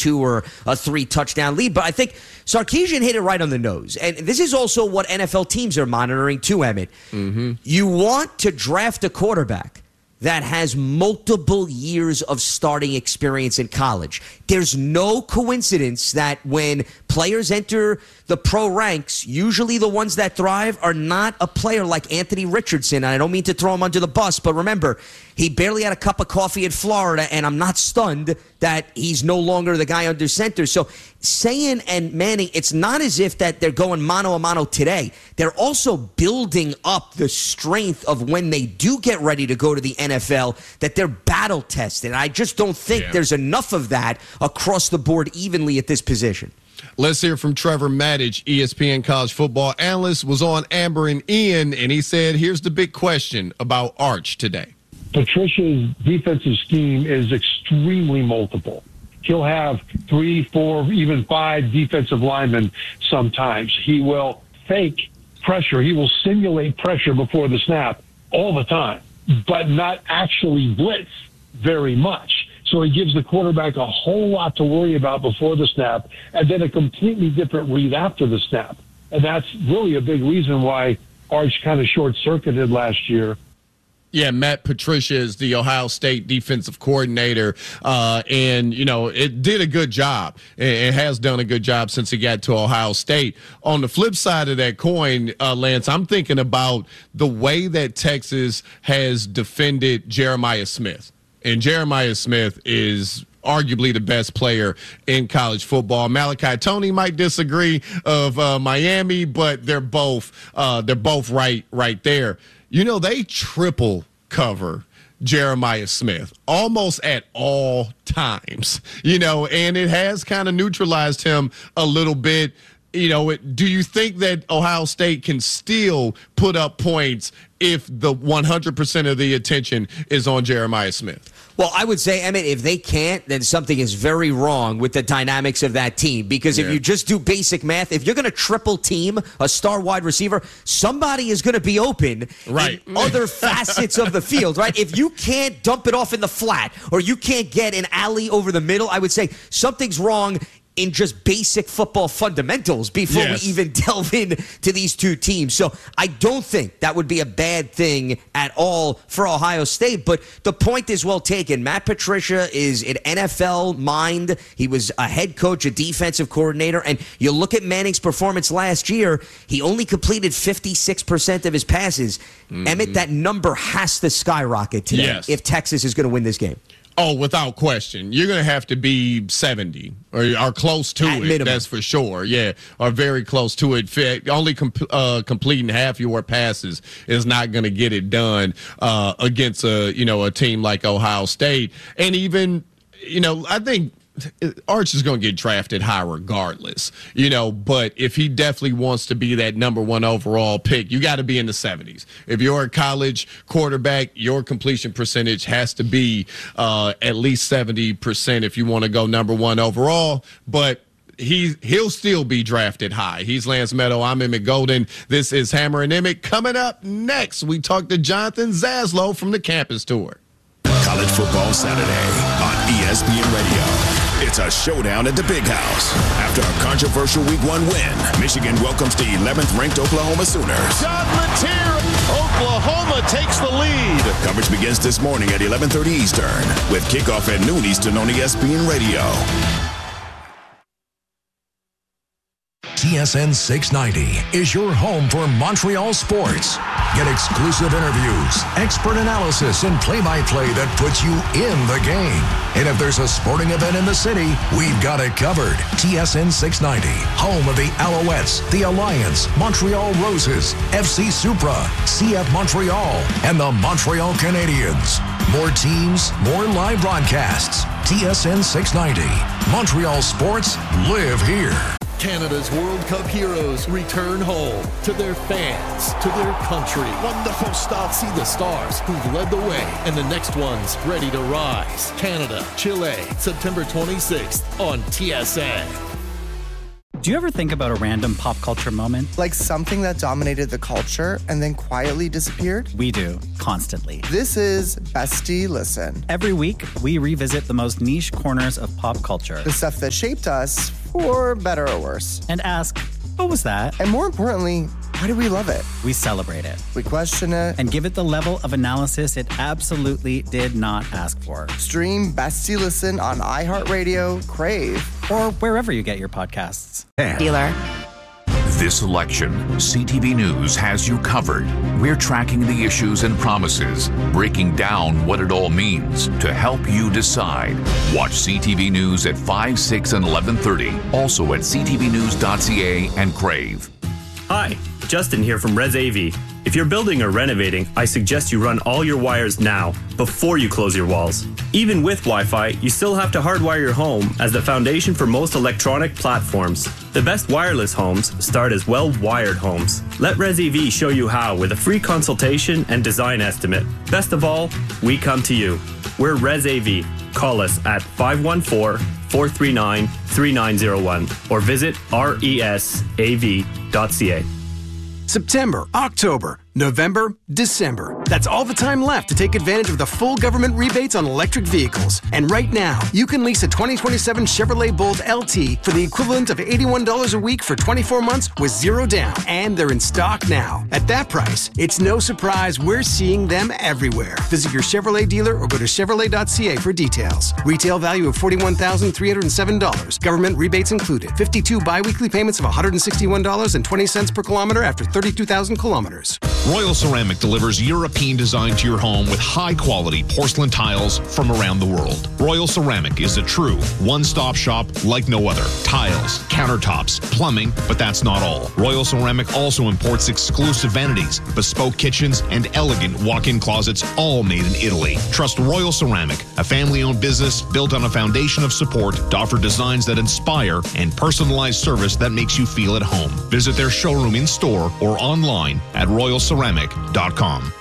2 or a 3-touchdown lead. But I think Sarkisian hit it right on the nose. And this is also what NFL teams are monitoring too, Emmett. Mm-hmm. You want to draft a quarterback that has multiple years of starting experience in college. There's no coincidence that when players enter the pro ranks, usually the ones that thrive are not a player like Anthony Richardson. And I don't mean to throw him under the bus, but remember, he barely had a cup of coffee in Florida, and I'm not stunned that he's no longer the guy under center. So Sayin and Manning, it's not as if that they're going mano a mano today. They're also building up the strength of when they do get ready to go to the NFL, that they're battle tested. I just don't think there's enough of that across the board evenly at this position. Let's hear from Trevor Maddich, ESPN college football analyst, was on Amber and Ian, and he said, here's the big question about Arch today. Patricia's defensive scheme is extremely multiple. He'll have 3, 4, even 5 defensive linemen sometimes. He will fake pressure. He will simulate pressure before the snap all the time, but not actually blitz very much. So he gives the quarterback a whole lot to worry about before the snap, and then a completely different read after the snap. And that's really a big reason why Arch kind of short-circuited last year. Yeah, Matt Patricia is the Ohio State defensive coordinator, and, you know, it did a good job. It has done a good job since he got to Ohio State. On the flip side of that coin, Lance, I'm thinking about the way that Texas has defended Jeremiah Smith. And Jeremiah Smith is arguably the best player in college football. Malachi Toney might disagree of Miami, but they're both right there. You know, they triple cover Jeremiah Smith almost at all times, you know, and it has kind of neutralized him a little bit. You know, do you think that Ohio State can still put up points if the 100% of the attention is on Jeremiah Smith? Well, I would say, Emmett, if they can't, then something is very wrong with the dynamics of that team. Because if you just do basic math, if you're going to triple team a star wide receiver, somebody is going to be open in other facets of the field, right? If you can't dump it off in the flat or you can't get an alley over the middle, I would say something's wrong in just basic football fundamentals before we even delve into these two teams. So I don't think that would be a bad thing at all for Ohio State. But the point is well taken. Matt Patricia is an NFL mind. He was a head coach, a defensive coordinator. And you look at Manning's performance last year, he only completed 56% of his passes. Emmett, that number has to skyrocket today if Texas is going to win this game. Oh, without question. You're going to have to be 70 or close to it. Minimum. That's for sure. Yeah, or very close to it. Only completing half your passes is not going to get it done against a team like Ohio State. And even, I think Arch is going to get drafted high regardless, but if he definitely wants to be that number 1 overall pick, you got to be in the 70s. If you're a college quarterback, your completion percentage has to be at least 70% if you want to go number 1 overall, but he'll still be drafted high. He's Lance Meadow. I'm Emmett Golden. This is Hammer and Emmett. Coming up next, we talk to Jonathan Zaslow from the campus tour. College Football Saturday on ESPN Radio. It's a showdown at the Big House. After a controversial Week 1 win, Michigan welcomes the 11th-ranked Oklahoma Sooners. John Latier, Oklahoma takes the lead. Coverage begins this morning at 11:30 Eastern with kickoff at noon Eastern on ESPN Radio. TSN 690 is your home for Montreal sports. Get exclusive interviews, expert analysis, and play-by-play that puts you in the game. And if there's a sporting event in the city, we've got it covered. TSN 690, home of the Alouettes, the Alliance, Montreal Roses, FC Supra, CF Montreal, and the Montreal Canadiens. More teams, more live broadcasts. TSN 690. Montreal sports live here. Canada's World Cup heroes return home to their fans, to their country. Wonderful start. See the stars who've led the way and the next ones ready to rise. Canada, Chile, September 26th on TSN. Do you ever think about a random pop culture moment? Like something that dominated the culture and then quietly disappeared? We do, constantly. This is Bestie Listen. Every week, we revisit the most niche corners of pop culture. The stuff that shaped us, for better or worse. And ask, what was that? And more importantly, why do we love it? We celebrate it. We question it. And give it the level of analysis it absolutely did not ask for. Stream Bestie Listen on iHeartRadio, Crave, or wherever you get your podcasts. Dealer. This election, CTV News has you covered. We're tracking the issues and promises, breaking down what it all means to help you decide. Watch CTV News at 5, 6, and 11:30. Also at ctvnews.ca and Crave. Hi, Justin here from Res AV. If you're building or renovating, I suggest you run all your wires now, before you close your walls. Even with Wi-Fi, you still have to hardwire your home as the foundation for most electronic platforms. The best wireless homes start as well-wired homes. Let Res AV show you how with a free consultation and design estimate. Best of all, we come to you. We're Res AV. Call us at 514-439-3901 or visit resav.ca. September, October, November, December. That's all the time left to take advantage of the full government rebates on electric vehicles. And right now, you can lease a 2027 Chevrolet Bolt LT for the equivalent of $81 a week for 24 months with zero down. And they're in stock now. At that price, it's no surprise we're seeing them everywhere. Visit your Chevrolet dealer or go to Chevrolet.ca for details. Retail value of $41,307. Government rebates included. 52 biweekly payments of $161.20 per kilometer after 32,000 kilometers. Royal Ceramic delivers European design to your home with high-quality porcelain tiles from around the world. Royal Ceramic is a true one-stop shop like no other. Tiles, countertops, plumbing, but that's not all. Royal Ceramic also imports exclusive vanities, bespoke kitchens, and elegant walk-in closets, all made in Italy. Trust Royal Ceramic, a family-owned business built on a foundation of support to offer designs that inspire and personalized service that makes you feel at home. Visit their showroom in-store or online at royalceramic.com.